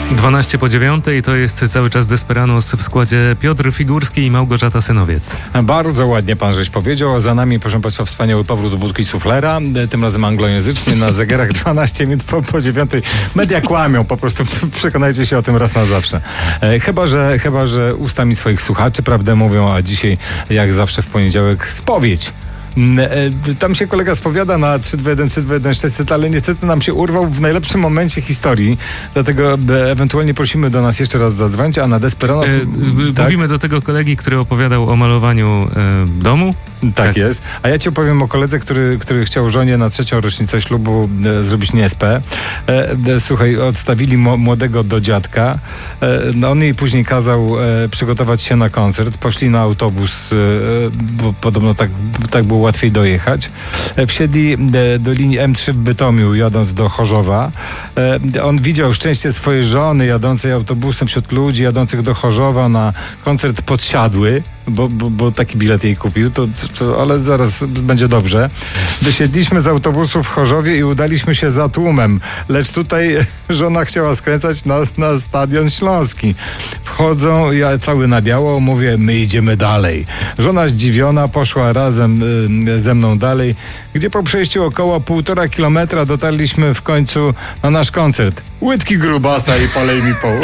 12 po 9 to jest cały czas Desperados w składzie Piotr Figurski i Małgorzata Synowiec. Bardzo ładnie pan żeś powiedział. Za nami, proszę państwa, wspaniały powrót do budki suflera. Tym razem anglojęzycznie na zegarach 12 minut po 9. Media kłamią, po prostu przekonajcie się o tym raz na zawsze. Chyba że ustami swoich słuchaczy prawdę mówią, a dzisiaj jak zawsze w poniedziałek spowiedź. Tam się kolega spowiada na 321 ale niestety nam się urwał w najlepszym momencie historii, dlatego ewentualnie prosimy do nas jeszcze raz zadzwońcie, a na Desperados... Mówimy do tego kolegi, który opowiadał o malowaniu domu. Tak jest. A ja ci opowiem o koledze, który chciał żonie na 3. rocznicę ślubu zrobić niespę. Słuchaj, odstawili młodego do dziadka. On jej później kazał przygotować się na koncert. Poszli na autobus, bo podobno tak było łatwiej dojechać. Wsiedli do linii M3 w Bytomiu, jadąc do Chorzowa. On widział szczęście swojej żony jadącej autobusem wśród ludzi jadących do Chorzowa na koncert Podsiadły, bo taki bilet jej kupił, ale zaraz będzie dobrze. Wysiedliśmy z autobusu w Chorzowie i udaliśmy się za tłumem, lecz tutaj żona chciała skręcać na Stadion Śląski. Wchodzą, ja cały na biało, mówię, my idziemy dalej. Żona zdziwiona poszła razem ze mną dalej, gdzie po przejściu około 1,5 kilometra dotarliśmy w końcu na nasz koncert. Łydki grubasa i palej mi pół.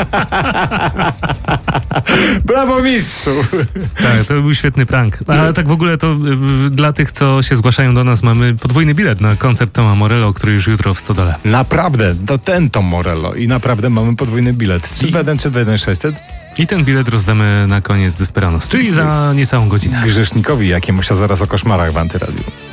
Brawo, mistrzu! Tak, to był świetny prank. A tak w ogóle to dla tych, co się zgłaszają do nas, mamy podwójny bilet na koncert Toma Morello, który już jutro w Stodole. Naprawdę, to ten Tom Morello i naprawdę mamy podwójny bilet. 321 600. I ten bilet rozdamy na koniec Desperados, czyli za niecałą godzinę. Grzesznikowi jakiemuś, a zaraz o koszmarach w Antyradiu.